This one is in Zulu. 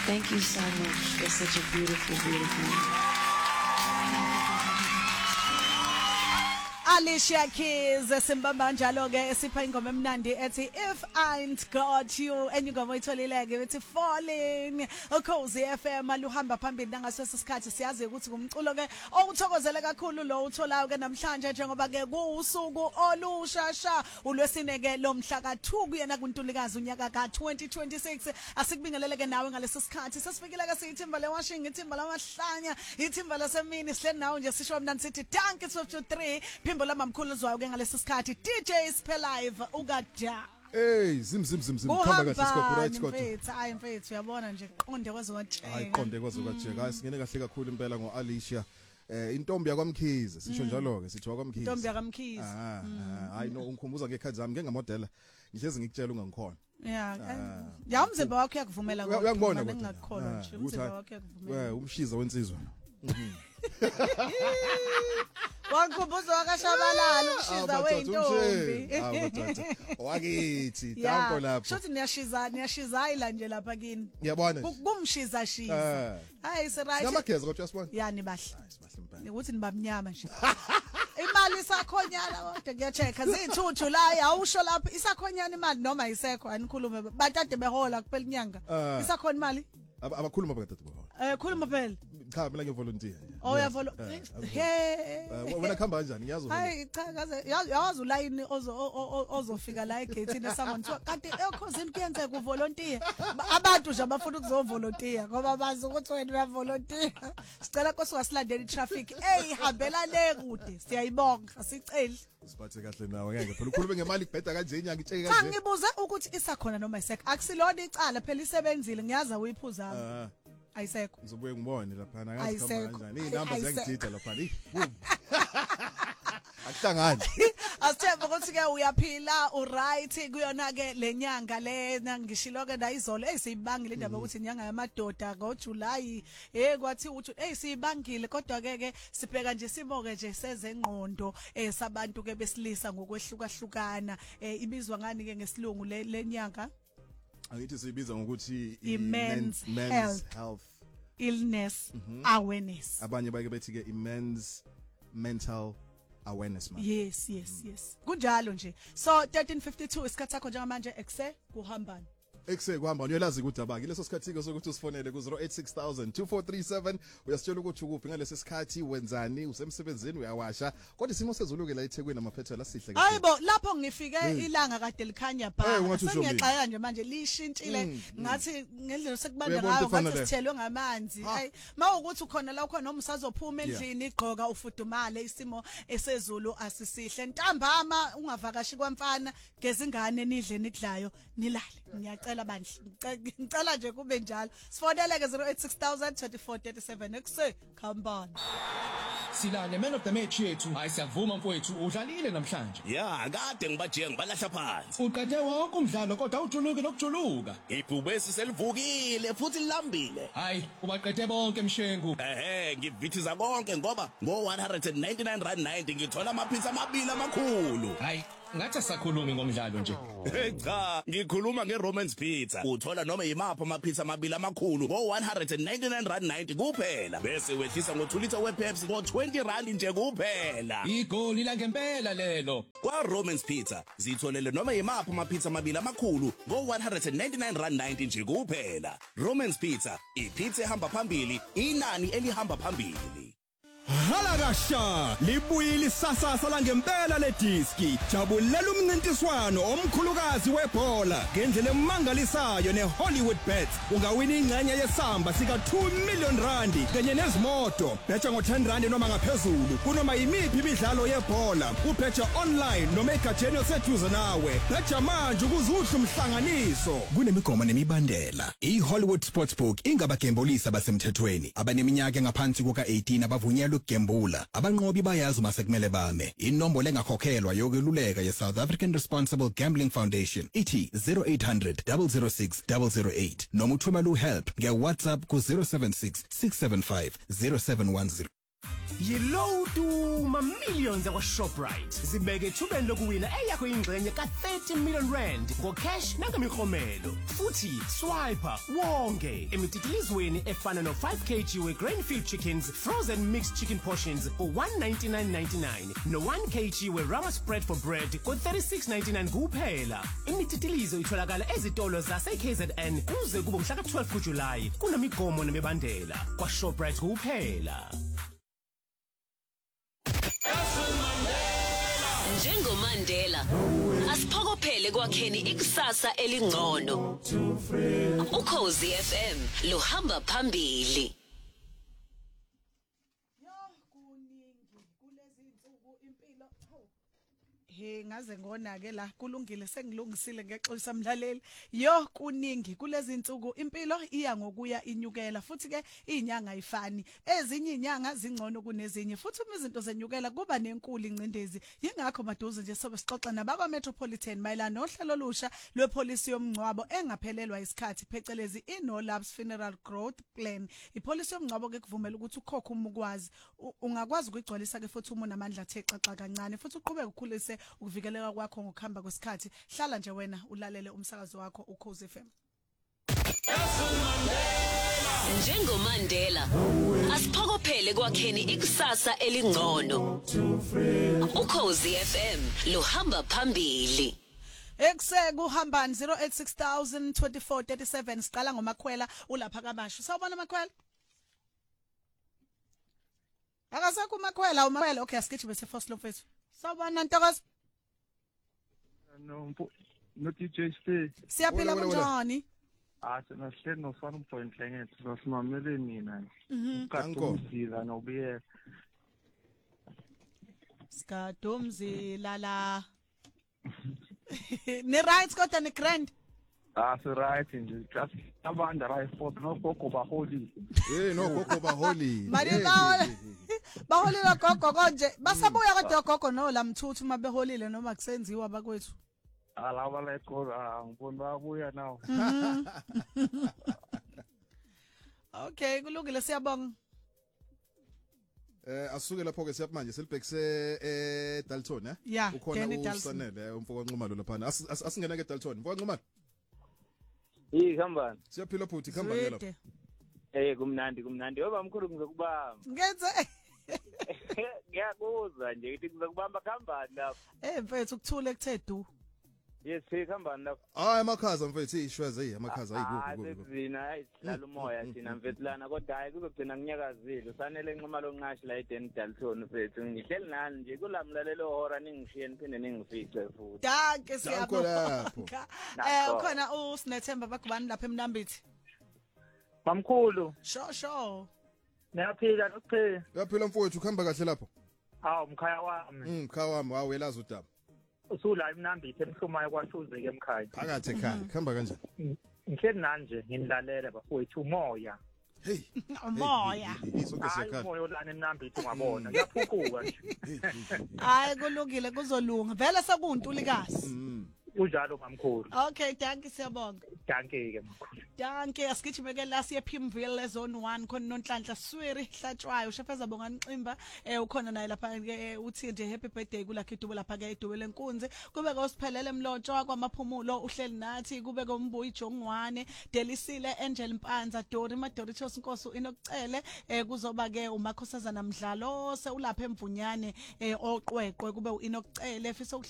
Thank you so much. You're such a beautiful, beautiful. Alicia Keys simbamba njalo ke sipha ingoma emnandi ethi If I Ain't Got You engoma itholileke ethi Falling Ukhozi FM aluhamba phambili nangaso sesikhathi siyazi ukuthi kumculo ke okuthokozele kakhulu lo utholayo ke namhlanje njengoba ke kuusuku olushasha ulwesine ke lomhla ka2 kuyena kuNtulikazi unyaka ka2026 asikubingelele ke nawe ngalesi sikhathi sesifikile ke siyithimba leWashington ithimba lamahlanya ithimba lasemini sihle nawe nje sisho mnandi sithi thank you 53 phimbo lamamkhulu uzwayo ke ngalesi sikhathi DJ Spell Live ukaja hey zim khamba kahle scorporate kodwa hayi mfethu uyabona nje qonde kwazokatshela hayi qonde kwazokatshela hayi singene kahle kakhulu impela ngo Alicia intombi yakwaMkhize sisho njalo ke sithi wakwaMkhize intombi yakwaMkhize hayi no ungikhumbuza ngekhadi zami ngengamodela ngihlezi ngikutshela ungangkhona ya umzimba wakho uyakuvumela kodwa uyangibona ngingakholwa nje umzimba wakho uyakuvumela umshiza wensizwa Wakubuzo wakashabalala umshiza weintombi wakithi danko lapho shothi niyashizayila nje lapha kini ngiyabona kumshiza shiza hayi right ngamageza kodwa sibona yani bahle ukuthi nibamnyama nje imali isakhonyana kodwa ngiyachecka zi2 July awusho lapho isakhonyana imali noma isekho anikhulume batade behola kuphela inyanga isakhona imali abakhuluma bakade behola khuluma phela cha mina ngivolunteer oh he wena khamba kanjani ngiyazi hayi cha kaze yawazi ulayini ozofika la egate someone kanti ekhosini kuyenzeka uvolunteer abantu nje abafuna ukuzovolunteer ngoba bazi ukuthi wena uyavolunteer sicela Nkosi wasilandela itraffic hambela le kude siyayibonga siceli siphathe kahle nawe ngeke phela ukhulume ngemali kubheda kanje inyanga itsheke kanje cha ngibuza ukuthi isakhona noma isekho akusilona icala phela isebenzile ngiyaza uyiphuza ayisekho ngizobuye ngibone lapha ngazi khamba kanjani inamba zengidida lapha akuhlangani asithemba ukuthi ke uyaphila uright kuyona ke lenyanga lena ngishilo ke ndayizolo siyibangile indaba ukuthi inyanga yamadoda ngoJuly kwathi uthi siyibangile kodwa ke sibheka nje siboke nje sezengqondo sabantu ke besilisa ngokwehlukahlukana ibizwa ngani ke ngesilungu lenyanga angithi siyibiza ngokuthi men's health illness awareness abanye bake bethi ke men's mental awareness man yes kunjalo nje so 1352 isikhathi sakho njengamanje ekuse kuhambani kuhamba uyalazi ukuthi abaki leso sikhathi ke sokuthi usifonele ku 08602437 uyasitshela ukuthi ukuphi ngalesi sikhathi wenzani usemsebenzini uyawasha kodwa isimo sezulu ke la eThekwini amaphethela asihle kahle hayibo lapho ngifike ilanga kade likhanya pha sengiyaqala nje manje lishintshile ngathi ngendlela sekubanda ngayo ngathi sithelwe ngamanzi hayi mawukuthi ukhona la ukhona noma usazophuma endlini igqoka ufudumale isimo esezulu asisihle ntambama ungavakashi kwamfana gezingane nidle nikudlayo nilale ngiyacela bandla ngicela nje kube njalo sifoneleke 0860002437 ekuse khambani silale man of the match yethu hayi siyavuma mfowethu udlalile namhlanje ya kade ngibajiye ngibalahla phansi uqede wonke umdlalo kodwa ujuluke nokujuluka ibhube siselivukile futhi lilambile hayi ubaqede bonke mshengu ngivithiza konke ngoba ngo199.90 ngithola amapizza amabili amakhulu hayi ngathi sakhulumi ngomdlalo nje cha ngikhuluma ngeRomans Pizza uthola noma yimaphi amapizza amabili amakhulu ngo199.90 kuphela bese wehlisa ngo2 litha wePepsi ngo20 rand nje kuphela igoli la ngempela lelo kwa Romans Pizza zitholele noma yimaphi amapizza amabili amakhulu ngo199.90 nje kuphela Romans Pizza ipizza ehamba phambili inani elihamba phambili Halakasha libuyile isasasa la ngempela le diski jabulela umncintiswano omkhulukazi webhola ngendlela emangalisayo neHollywood Bets ungawina ingxenye yesamba sika 2 million rand kanye nezimoto betha ngo10 rand noma ngaphezulu kunoma yimiphi imidlalo yebhola ubetha online noma egatsheni oseduze nawe betha manje ukuzuhla umhlanganiso kunemigomo nemibandela iHollywood Sportsbook ingabagembulisa basemthethweni abaneminyaka engaphansi kuka 18 abavunyelwe ukugembula abanqobi bayazi uma sekumele bame inombolo engakhokhelwa yokweluleka ye-South African Responsible Gambling Foundation ithi 0800 006 008 noma uthumela uhelp nge-WhatsApp ku 076 675 0710 Yiloadu ma millions akwa Shoprite. Zibeke thubeni lokuwina eyakho ingxenye ka 30 million rand ngo cash nangamihomelo. Futhi swiper wonke emititilizweni efana no 5 kg we Grainfield chickens, frozen mixed chicken portions for 199.99 no 1 kg we Rama spread for bread for 36.99 kuphela. Imititilizo itholakala ezitolo zase KZN kuze kube mhla ka 12 kuJuly. Kunemigomo nemibandela kwa Shoprite kuphela. NjengoMandela asiphokophele kwakheni ikusasa elingcono. Ukhozi FM lohamba phambili. He ngaze ngona ke la kulungile sengilungisile ngexolisa mlaleli yo kuningi kulezi insuku impilo iya ngokuya inyukela futhi ke izinyanga ayifani ezinye izinyanga zingcono kunezinye futhi uma izinto zenyukela kuba nenkulu incindezi yingakho maduze nje sobe sixoxa nabakwa Metropolitan mayelana nohlelo olusha lwepolisi yomngcwabo engaphelelwa isikhathi phecelezi iNo Labs Funeral Growth Plan. Ipolisi yomngcwabo ke kuvumela ukuthi ukhokhe umukwazi ungakwazi ukugcwalisa ke futhi umuntu amandla athe xaxa kancane futhi uqhubeka ukukhulise ukuvikeleka kwakho ngokuhamba kwesikhathi. Hlala nje wena ulalele umsakazo wakho Ukhozi FM. NjengoMandela asiphokophele kwakheni ikusasa elingcono. Ukhozi FM lohamba phambili. Ekseke uhambani 08602437 siqala ngoMakhwela ulapha kaBasho. Sawubona Makhwela? Akasakho uMakhwela uMakhwela okay asikithi bese first lo mfethu. Sawubona Ntokozo? No DJ Stay. Siyaphila kunjani? Sena sihleli nosana uMjoyint Lengethu sasimamele nina. UkaDumzila nobuye. Skadomzila la. Ne right kodwa ne grand. So right nje just abanda right sport no gogo baholi. No gogo baholi. Mari baholi la gogo konje basabuya kodwa gogo no la mthuthu mabeholile noma kusenziwa bakwethu. Alaba la ikora ngibona babuya nawo. Okay kulungile siyabonga. Asuke lapho ke siyapi manje selibhekise Dalton ukhona uSanele umfoko wanqumalo lapha asingena ke Dalton mfoko wanqumalo. Khambani. Siyaphila futhi khamba ke lapha. Kumnandi yoba mkhulu ngizokubamba. Ngenze ngiyakuzwa nje ukuthi ngizokubamba khambani lapha. Mfethu kuthule kuthe du. Yes khambani lapha. Amakhaza mfethu ishweze amakhaza ayikuphi asezina ihlala umoya thina mfethu lana kodwa hayi kuzogcina nginyakazile usanele enqoma lonqashi la eDen Dalton mfethu ngihleli nani nje kulamlalelo hora ningishiye niphinde ningifice futhi. Danke siyabonga. Ukhona uSnethemba bakubani lapha eMnambithi. Bamkhulu. Sho. Niyaphila nokuphela. Uyaphila mfowethu ukhamba kahle lapho? Mkhaya wami. Mkhaya wami wawelaza udaba. Usula eMnambithi emhlumayo kwaShuze ke emkhaya. Phakathi ekhaya khamba kanjani? Ngihleli nani nje nginilalela bafowethu umoya. Hey umoya. Isonke siyakhala. Umoya olana eMnambithi ungabona ngiyaphukuka nje. Hayi kulungile kuzolunga vele sekuntulikazi. Unjalo mamkhulu. Okay danke siyabonga. Danke ke mkhulu. Danke asigijimeke la siye Pimville zone 1 khona noNhlanhla Swiri hlatshwayo Shefeza bonga Nqimba ukhona naye lapha ke uthi nje happy birthday kulakhe idubo lapha ke idubo lenkunzi kube ke usiphelele Mlontsho kwamaphumulo uhleli nathi kube ke umbuyi Jongwane Delisile Angel Mpanza Dori Madoritos Nkosi inokucele kuzoba ke uMakhosazana Mdlalo se ulapha emvunyane oqweqwe kube uinokucele fisa